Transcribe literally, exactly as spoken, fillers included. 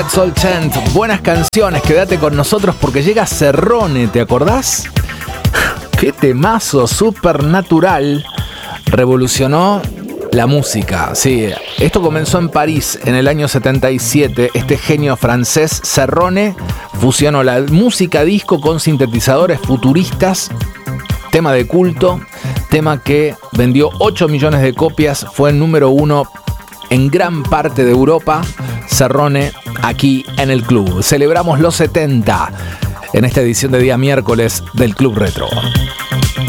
Soul Chant, buenas canciones, quédate con nosotros porque llega Cerrone, ¿te acordás? Qué temazo, Supernatural, revolucionó la música. Sí, esto comenzó en París en el año setenta y siete. Este genio francés, Cerrone, fusionó la música disco con sintetizadores futuristas, tema de culto, tema que vendió ocho millones de copias, fue el número uno en gran parte de Europa. Cerrone aquí en el club. Celebramos los setenta en esta edición de día miércoles del Club Retro.